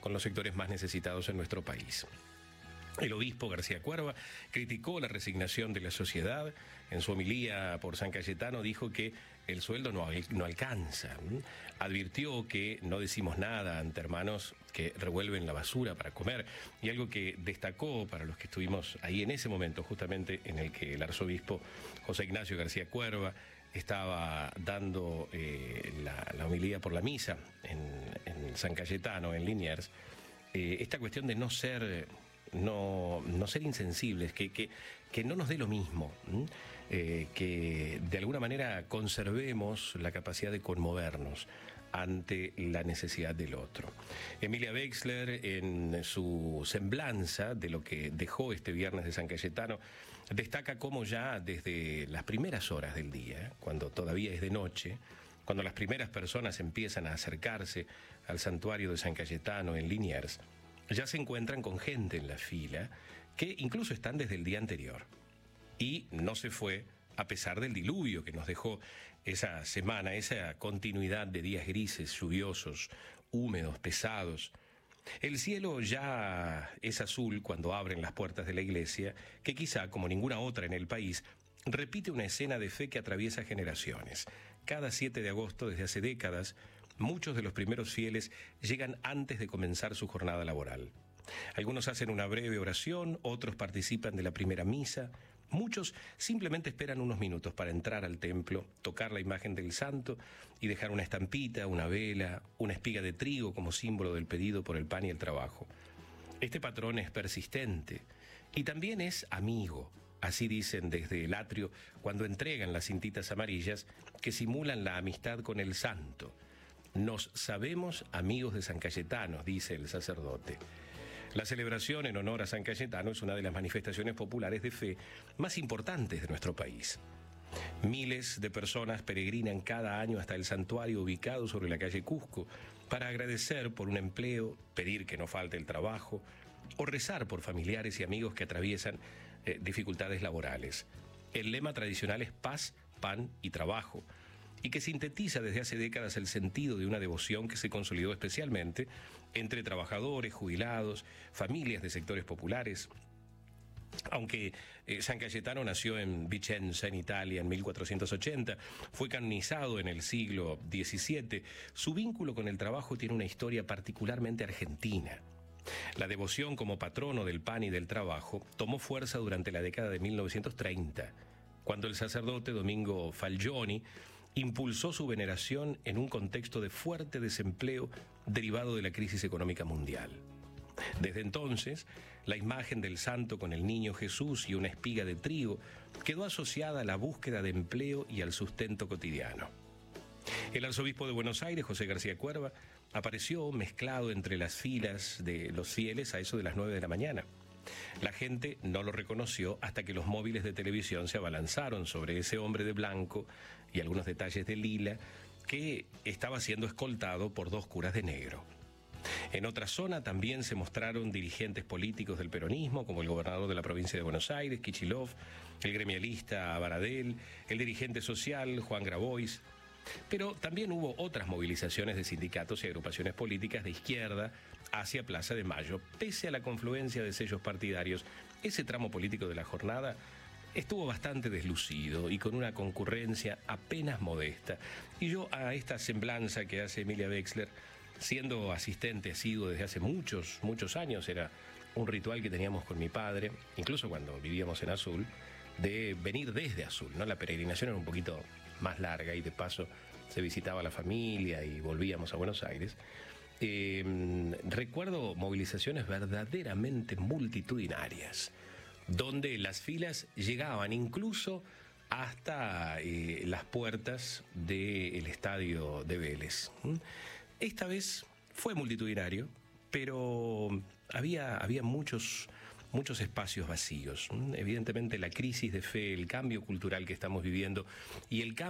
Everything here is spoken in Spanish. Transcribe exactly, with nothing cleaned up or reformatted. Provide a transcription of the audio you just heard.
con los sectores más necesitados en nuestro país. El obispo García Cuerva criticó la resignación de la sociedad. En su homilía por San Cayetano dijo que el sueldo no, no alcanza. Advirtió que no decimos nada ante hermanos que revuelven la basura para comer. Y algo que destacó para los que estuvimos ahí en ese momento, justamente en el que el arzobispo José Ignacio García Cuerva estaba dando eh, la, la homilía por la misa en, en San Cayetano, en Liniers, eh, esta cuestión de no ser... No, no ser insensibles, que, que, que no nos dé lo mismo, eh, que de alguna manera conservemos la capacidad de conmovernos ante la necesidad del otro. Emilia Wexler, en su semblanza de lo que dejó este viernes de San Cayetano, destaca cómo ya desde las primeras horas del día, cuando todavía es de noche, cuando las primeras personas empiezan a acercarse al santuario de San Cayetano en Liniers, ya se encuentran con gente en la fila que incluso están desde el día anterior. Y no se fue a pesar del diluvio que nos dejó esa semana, esa continuidad de días grises, lluviosos, húmedos, pesados. El cielo ya es azul cuando abren las puertas de la iglesia, que quizá, como ninguna otra en el país, repite una escena de fe que atraviesa generaciones. Cada siete de agosto, desde hace décadas, muchos de los primeros fieles llegan antes de comenzar su jornada laboral. Algunos hacen una breve oración, otros participan de la primera misa, muchos simplemente esperan unos minutos para entrar al templo, tocar la imagen del santo y dejar una estampita, una vela, una espiga de trigo como símbolo del pedido por el pan y el trabajo. Este patrón es persistente y también es amigo. Así dicen desde el atrio cuando entregan las cintitas amarillas que simulan la amistad con el santo. Nos sabemos amigos de San Cayetano, dice el sacerdote. La celebración en honor a San Cayetano es una de las manifestaciones populares de fe más importantes de nuestro país. Miles de personas peregrinan cada año hasta el santuario ubicado sobre la calle Cusco para agradecer por un empleo, pedir que no falte el trabajo o rezar por familiares y amigos que atraviesan eh, dificultades laborales. El lema tradicional es paz, pan y trabajo, y que sintetiza desde hace décadas el sentido de una devoción que se consolidó especialmente entre trabajadores, jubilados, familias de sectores populares. Aunque eh, San Cayetano nació en Vicenza, en Italia, en mil cuatrocientos ochenta, fue canonizado en el siglo diecisiete, su vínculo con el trabajo tiene una historia particularmente argentina. La devoción como patrono del pan y del trabajo tomó fuerza durante la década de mil novecientos treinta, cuando el sacerdote Domingo Falgioni impulsó su veneración en un contexto de fuerte desempleo derivado de la crisis económica mundial. Desde entonces, la imagen del santo con el niño Jesús y una espiga de trigo quedó asociada a la búsqueda de empleo y al sustento cotidiano. El arzobispo de Buenos Aires, José García Cuerva, apareció mezclado entre las filas de los fieles a eso de las nueve de la mañana. La gente no lo reconoció hasta que los móviles de televisión se abalanzaron sobre ese hombre de blanco y algunos detalles de lila que estaba siendo escoltado por dos curas de negro. En otra zona también se mostraron dirigentes políticos del peronismo, como el gobernador de la provincia de Buenos Aires, Kicillof, el gremialista Baradel, el dirigente social Juan Grabois. Pero también hubo otras movilizaciones de sindicatos y agrupaciones políticas de izquierda hacia Plaza de Mayo. Pese a la confluencia de sellos partidarios, ese tramo político de la jornada estuvo bastante deslucido y con una concurrencia apenas modesta. Y yo a esta semblanza que hace Emilia Wexler, siendo asistente asiduo desde hace muchos, muchos años, era un ritual que teníamos con mi padre, incluso cuando vivíamos en Azul, de venir desde Azul, ¿no? La peregrinación era un poquito más larga y de paso se visitaba a la familia y volvíamos a Buenos Aires. Eh, recuerdo movilizaciones verdaderamente multitudinarias, donde las filas llegaban incluso hasta eh, las puertas del estadio de Vélez. Esta vez fue multitudinario, pero había, había muchos... muchos espacios vacíos. Evidentemente la crisis de fe, el cambio cultural que estamos viviendo y el cambio